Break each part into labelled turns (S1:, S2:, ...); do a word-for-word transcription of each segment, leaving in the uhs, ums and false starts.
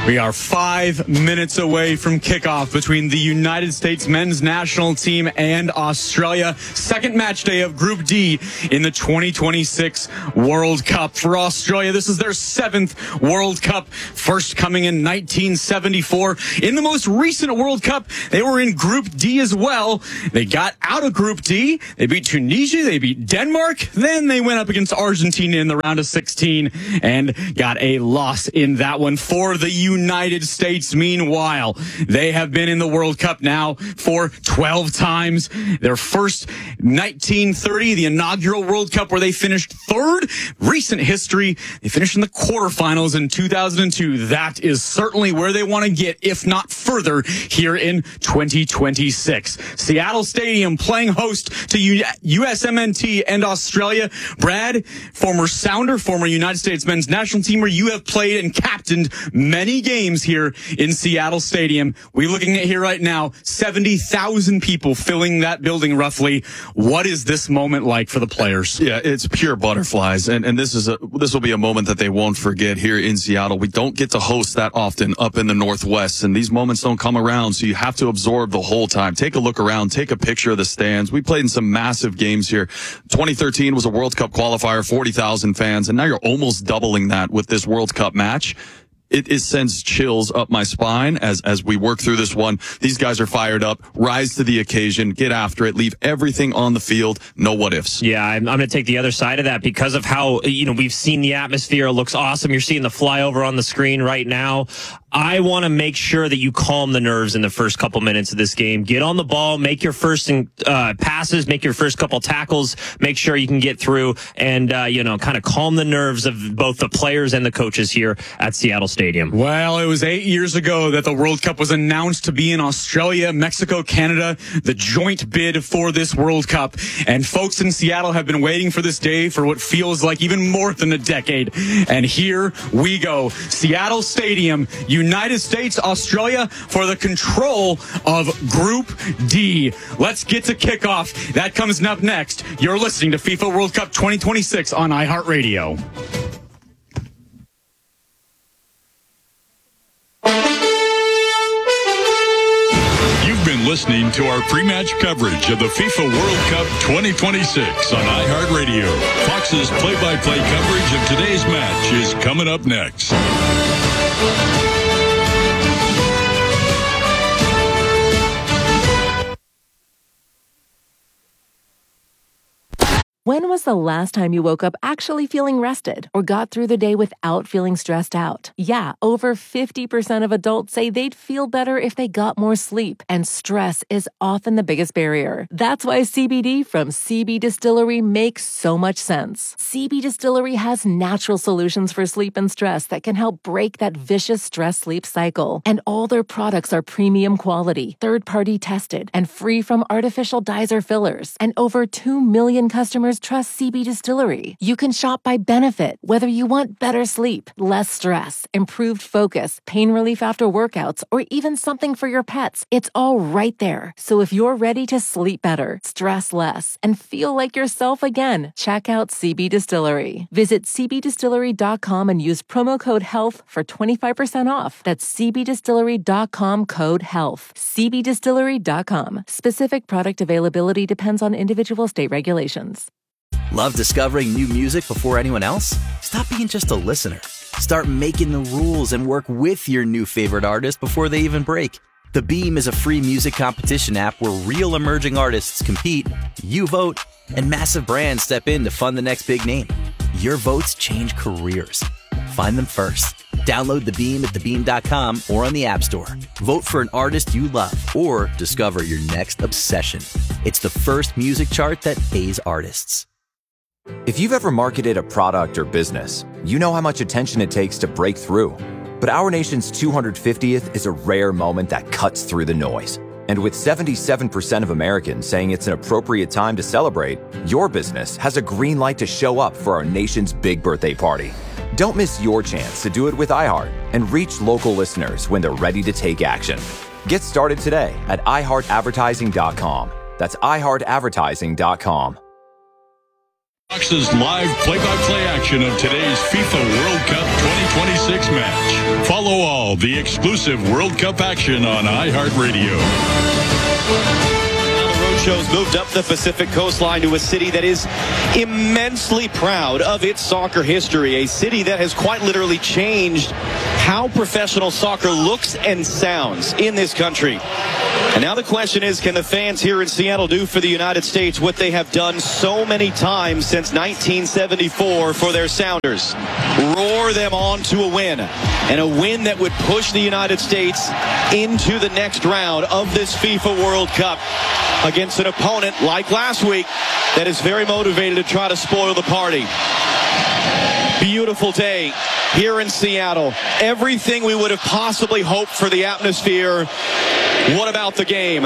S1: We are five minutes away from kickoff between the United States men's national team and Australia. Second match day of Group D in the twenty twenty-six World Cup. For Australia, this is their seventh World Cup, first coming in nineteen seventy-four. In the most recent World Cup, they were in Group D as well. They got out of Group D. They beat Tunisia. They beat Denmark. Then they went up against Argentina in the round of sixteen and got a loss in that one for the United States. Meanwhile, they have been in the World Cup now for twelve times. Their first nineteen thirty, the inaugural World Cup where they finished third. Recent history, they finished in the quarterfinals in two thousand two. That is certainly where they want to get, if not further, here in twenty twenty-six. Seattle Stadium playing host to U S M N T and Australia. Brad, former Sounder, former United States men's national teamer, you have played and captained many games here in Seattle Stadium. We're looking at here right now, seventy thousand people filling that building roughly. What is this moment like for the players?
S2: Yeah, it's pure butterflies. And, and this is a, this will be a moment that they won't forget here in Seattle. We don't get to host that often up in the Northwest, and these moments don't come around. So you have to absorb the whole time. Take a look around, take a picture of the stands. We played in some massive games here. twenty thirteen was a World Cup qualifier, forty thousand fans, and now you're almost doubling that with this World Cup match. It, it sends chills up my spine as, as we work through this one. These guys are fired up, rise to the occasion, get after it, leave everything on the field, no what ifs.
S3: Yeah, I'm, I'm going to take the other side of that because of how, you know, we've seen the atmosphere. It looks awesome. You're seeing the flyover on the screen right now. I want to make sure that you calm the nerves in the first couple minutes of this game. Get on the ball, make your first uh, passes, make your first couple tackles, make sure you can get through and, uh, you know, kind of calm the nerves of both the players and the coaches here at Seattle Stadium.
S1: Well, it was eight years ago that the World Cup was announced to be in Australia, Mexico, Canada, the joint bid for this World Cup. And folks in Seattle have been waiting for this day for what feels like even more than a decade. And here we go. Seattle Stadium, United States, Australia for the control of Group D. Let's get to kickoff. That comes up next. You're listening to FIFA World Cup twenty twenty-six on iHeartRadio.
S4: You've been listening to our pre-match coverage of the FIFA World Cup twenty twenty-six on iHeartRadio. Fox's play-by-play coverage of today's match is coming up next.
S5: When was the last time you woke up actually feeling rested or got through the day without feeling stressed out? Yeah, over fifty percent of adults say they'd feel better if they got more sleep, and stress is often the biggest barrier. That's why C B D from C B Distillery makes so much sense. C B Distillery has natural solutions for sleep and stress that can help break that vicious stress-sleep cycle. And all their products are premium quality, third-party tested, and free from artificial dyes or fillers. And over two million customers trust C B Distillery. You can shop by benefit, whether you want better sleep, less stress, improved focus, pain relief after workouts, or even something for your pets. It's all right there. So if you're ready to sleep better, stress less, and feel like yourself again, check out C B Distillery. Visit c b distillery dot com and use promo code HEALTH for twenty-five percent off. That's c b distillery dot com code HEALTH. c b distillery dot com. Specific product availability depends on individual state regulations.
S6: Love discovering new music before anyone else? Stop being just a listener. Start making the rules and work with your new favorite artist before they even break. The Beam is a free music competition app where real emerging artists compete, you vote, and massive brands step in to fund the next big name. Your votes change careers. Find them first. Download The Beam at the beam dot com or on the App Store. Vote for an artist you love or discover your next obsession. It's the first music chart that pays artists.
S7: If you've ever marketed a product or business, you know how much attention it takes to break through. But our nation's two hundred fiftieth is a rare moment that cuts through the noise. And with seventy-seven percent of Americans saying it's an appropriate time to celebrate, your business has a green light to show up for our nation's big birthday party. Don't miss your chance to do it with iHeart and reach local listeners when they're ready to take action. Get started today at i heart advertising dot com. That's i heart advertising dot com.
S4: Fox's live play-by-play action of today's FIFA World Cup twenty twenty-six match. Follow all the exclusive World Cup action on iHeartRadio.
S8: Shows moved up the Pacific coastline to a city that is immensely proud of its soccer history, a city that has quite literally changed how professional soccer looks and sounds in this country. And now the question is, can the fans here in Seattle do for the United States what they have done so many times since nineteen seventy-four for their Sounders? Roar them on to a win, and a win that would push the United States into the next round of this FIFA World Cup against an opponent like last week that is very motivated to try to spoil the party. Beautiful day here in Seattle. Everything we would have possibly hoped for the atmosphere. What about the game?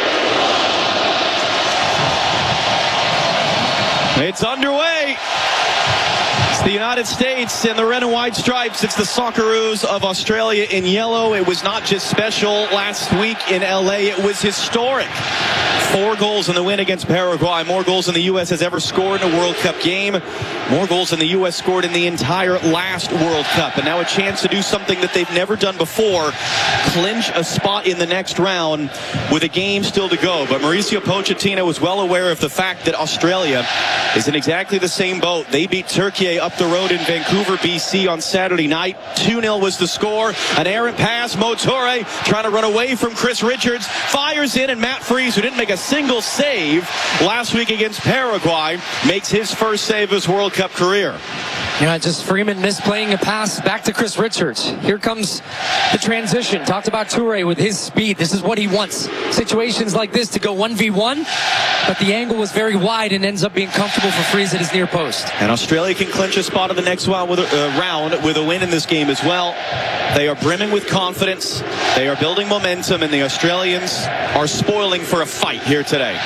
S8: It's underway. It's the United States in the red and white stripes. It's the Socceroos of Australia in yellow. It was not just special last week in L A. It was historic. Four goals in the win against Paraguay. More goals than the U S has ever scored in a World Cup game. More goals than the U S scored in the entire last World Cup. And now a chance to do something that they've never done before. Clinch a spot in the next round with a game still to go. But Mauricio Pochettino was well aware of the fact that Australia is in exactly the same boat. They beat Turkey up the road in Vancouver, B C on Saturday night. two nil was the score. An errant pass. Mo Toure trying to run away from Chris Richards. Fires in, and Matt Freese, who didn't make a single save last week against Paraguay, makes his first save of his World Cup career.
S9: Yeah, just Freeman misplaying a pass back to Chris Richards. Here comes the transition. Talked about Toure with his speed. This is what he wants. Situations like this to go one v one, but the angle was very wide and ends up being comfortable for Freese at his near post.
S8: And Australia can clinch a spot in the next round with a, uh, round with a win in this game as well. They are brimming with confidence. They are building momentum, and the Australians are spoiling for a fight here today.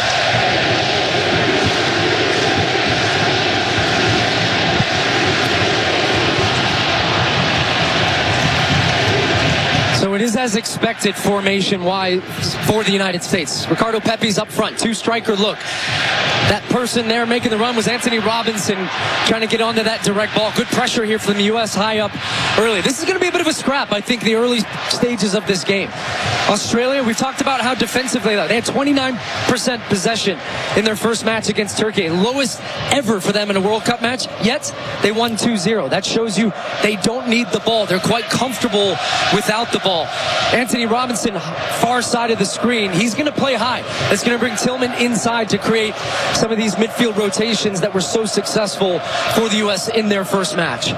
S9: So it is as expected formation-wise for the United States. Ricardo Pepi's up front, two-striker look. That person there making the run was Anthony Robinson, trying to get onto that direct ball. Good pressure here from the U S high up early. This is going to be a bit of a scrap, I think, the early stages of this game. Australia, we've talked about how defensively they had twenty-nine percent possession in their first match against Turkey. Lowest ever for them in a World Cup match, yet they won two zero. That shows you they don't need the ball. They're quite comfortable without the ball. Anthony Robinson, far side of the screen. He's going to play high. That's going to bring Tillman inside to create some of these midfield rotations that were so successful for the U S in their first match.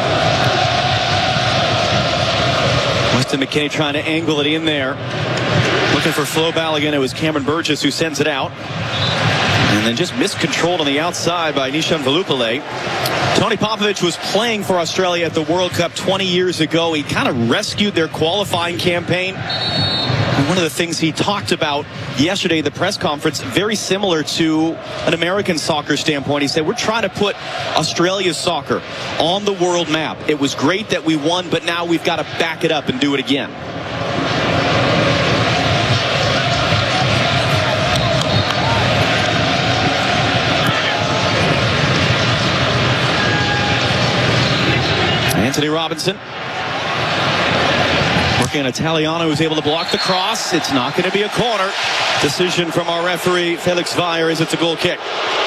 S8: Weston McKennie trying to angle it in there. Looking for Flo Balogun. It was Cameron Burgess who sends it out. And then just miscontrolled on the outside by Nishan Velupillay. Tony Popovich was playing for Australia at the World Cup twenty years ago. He kind of rescued their qualifying campaign. And one of the things he talked about yesterday at the press conference, very similar to an American soccer standpoint. He said, we're trying to put Australia's soccer on the world map. It was great that we won, but now we've got to back it up and do it again. Anthony Robinson working on Italiano, who's able to block the cross. It's not going to be a corner. Decision from our referee, Felix Weyer, is it's a goal kick.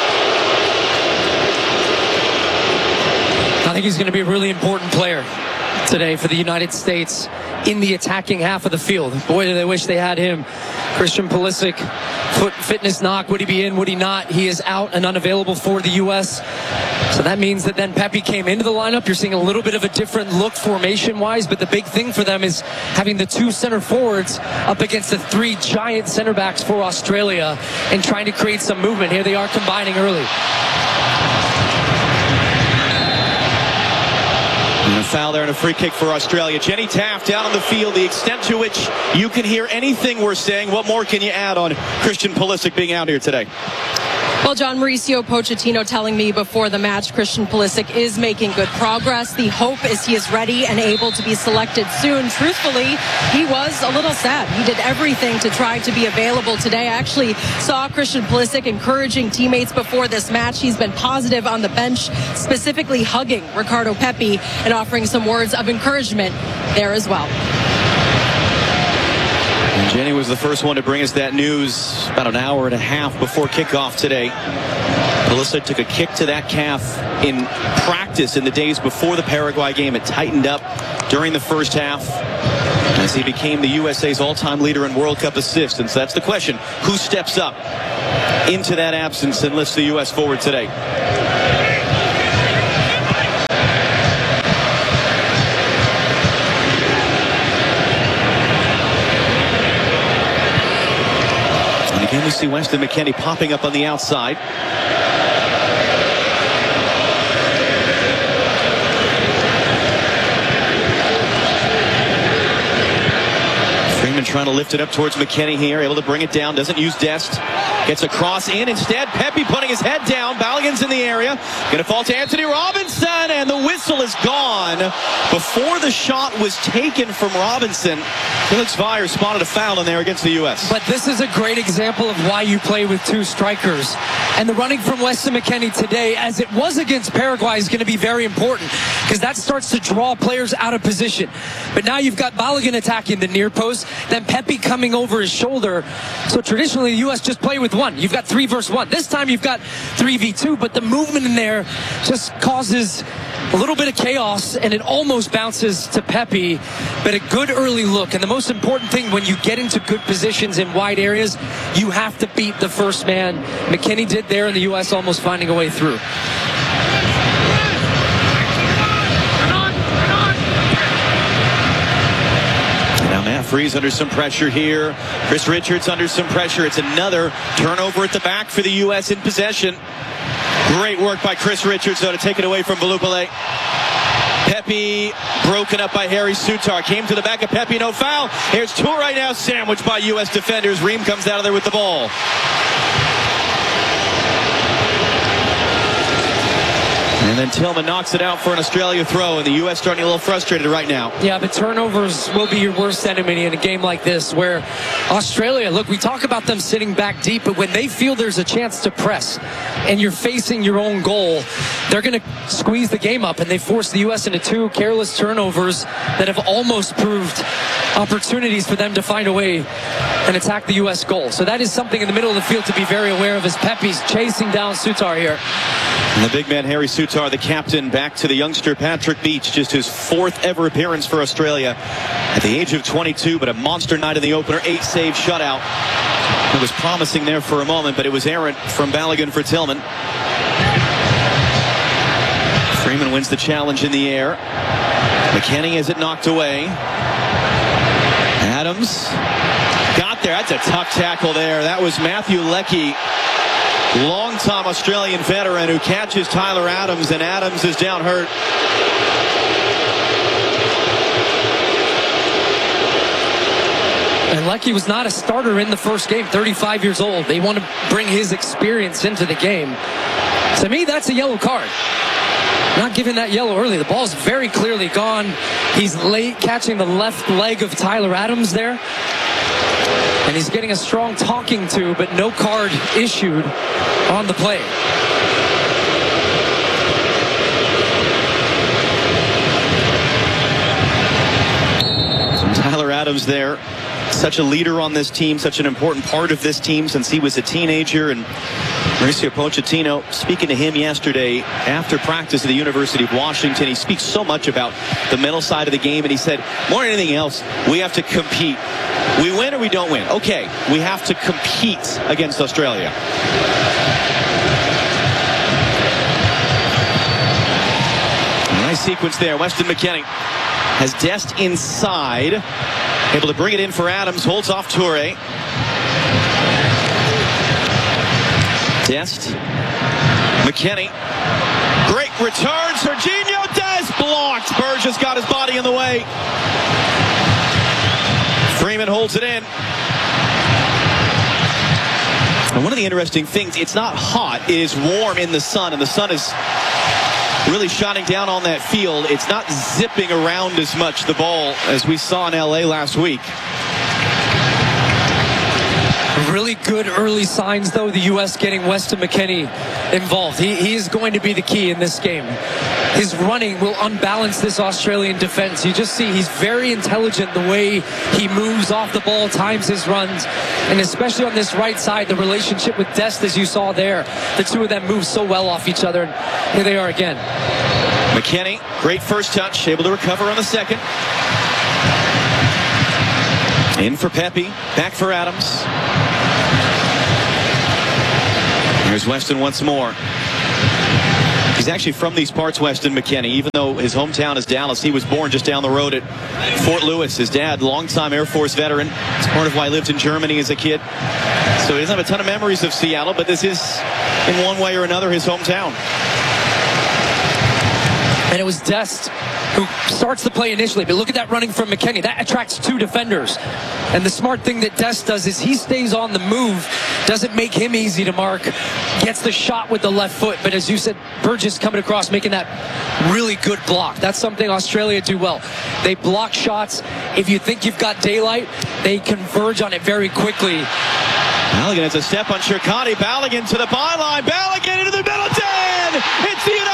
S9: I think he's going to be a really important player today for the United States in the attacking half of the field. Boy, do they wish they had him. Christian Pulisic, foot fitness knock. Would he be in? Would he not? He is out and unavailable for the U S So that means that then Pepi came into the lineup. You're seeing a little bit of a different look formation-wise, but the big thing for them is having the two center forwards up against the three giant center backs for Australia and trying to create some movement. Here they are combining early.
S8: And a foul there and a free kick for Australia. Jenny Taft down on the field. The extent to which you can hear anything we're saying. What more can you add on Christian Pulisic being out here today?
S10: Well, John, Mauricio Pochettino telling me before the match Christian Pulisic is making good progress. The hope is he is ready and able to be selected soon. Truthfully, he was a little sad. He did everything to try to be available today. I actually saw Christian Pulisic encouraging teammates before this match. He's been positive on the bench, specifically hugging Ricardo Pepi and offering some words of encouragement there as well.
S8: And Jenny was the first one to bring us that news about an hour and a half before kickoff today. Pulisic took a kick to that calf in practice in the days before the Paraguay game. It tightened up during the first half as he became the U S A's all-time leader in World Cup assists. And so that's the question. Who steps up into that absence and lifts the U S forward today? Again, we see Weston McKennie popping up on the outside. Freeman trying to lift it up towards McKennie here, able to bring it down, doesn't use Dest. Gets a cross in instead. Pepi putting his head down. Balogun's in the area. Going to fall to Anthony Robinson, and the whistle is gone before the shot was taken from Robinson. Felix Weyer spotted a foul in there against the U S.
S9: But this is a great example of why you play with two strikers. And the running from Weston McKennie today, as it was against Paraguay, is going to be very important because that starts to draw players out of position. But now you've got Balogun attacking the near post, then Pepi coming over his shoulder. So traditionally, the U S just play with one. You've got three versus one. This time you've got three v two, but the movement in there just causes a little bit of chaos, and it almost bounces to Pepi. But a good early look, and the most important thing when you get into good positions in wide areas, you have to beat the first man. McKennie did there, and the U S almost finding a way through.
S8: Matt Freese under some pressure here. Chris Richards under some pressure. It's another turnover at the back for the U S in possession. Great work by Chris Richards, though, to take it away from Balupale. Pepi broken up by Harry Sutar. Came to the back of Pepi, no foul. Here's Toure now sandwiched by U S defenders. Ream comes out of there with the ball. And then Tillman knocks it out for an Australia throw, and the U S starting a little frustrated right now.
S9: Yeah, but turnovers will be your worst enemy in a game like this, where Australia, look, we talk about them sitting back deep, but when they feel there's a chance to press and you're facing your own goal, they're going to squeeze the game up, and they force the U S into two careless turnovers that have almost proved opportunities for them to find a way and attack the U S goal. So that is something in the middle of the field to be very aware of as Pepi's chasing down Sutar here.
S8: And the big man, Harry Sutar, the captain, back to the youngster Patrick Beach, just his fourth ever appearance for Australia at the age of twenty-two, but a monster night in the opener, eight save shutout. It was promising there for a moment, but it was errant from Balogun for Tillman. Freeman wins the challenge in the air. McKennie has it knocked away. Adams got there. That's a tough tackle there. That was Matthew Leckie, long-time Australian veteran, who catches Tyler Adams, and Adams is down hurt.
S9: And Leckie was not a starter in the first game, thirty-five years old. They want to bring his experience into the game. To me, that's a yellow card. Not giving that yellow early. The ball's very clearly gone. He's late catching the left leg of Tyler Adams there. And he's getting a strong talking to, but no card issued on the play.
S8: Tyler Adams there, such a leader on this team, such an important part of this team since he was a teenager. And Mauricio Pochettino, speaking to him yesterday after practice at the University of Washington, he speaks so much about the mental side of the game, and he said, more than anything else, we have to compete. We win or we don't win. Okay, we have to compete against Australia. Nice sequence there. Weston McKennie has Dest inside, able to bring it in for Adams, holds off Toure. Dest, McKennie, great return. Serginho Dest blocked. Burgess got his body in the way. Freeman holds it in. And one of the interesting things, it's not hot. It is warm in the sun, and the sun is really shining down on that field. It's not zipping around as much, the ball, as we saw in L A last week.
S9: Really good early signs, though, the U S getting Weston McKennie involved. He, he is going to be the key in this game. His running will unbalance this Australian defense. You just see he's very intelligent the way he moves off the ball, times his runs, and especially on this right side, the relationship with Dest, as you saw there. The two of them move so well off each other, and here they are again.
S8: McKennie, great first touch, able to recover on the second. In for Pepe, back for Adams. Here's Weston once more. He's actually from these parts, Weston McKennie, even though his hometown is Dallas. He was born just down the road at Fort Lewis. His dad, longtime Air Force veteran. It's part of why he lived in Germany as a kid. So he doesn't have a ton of memories of Seattle, but this is, in one way or another, his hometown.
S9: And it was Dest who starts the play initially, but look at that running from McKennie. That attracts two defenders. And the smart thing that Dest does is he stays on the move, doesn't make him easy to mark, gets the shot with the left foot. But as you said, Burgess coming across, making that really good block. That's something Australia do well. They block shots. If you think you've got daylight, they converge on it very quickly.
S8: Balogun has a step on Shirkati. Balogun to the byline. Balogun into the middle. ten! It's the